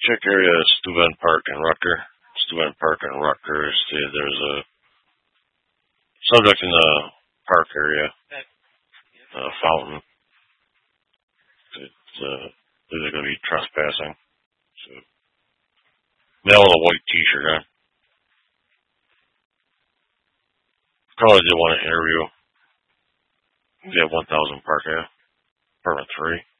check area is Steuben Park and Rucker. Steuben Park and Rutgers. There's a subject in the park area, fountain. It's they're going to be trespassing. So, male with a white T-shirt on. Probably did want to interview. Yeah, 1000 Park Ave, apartment 3.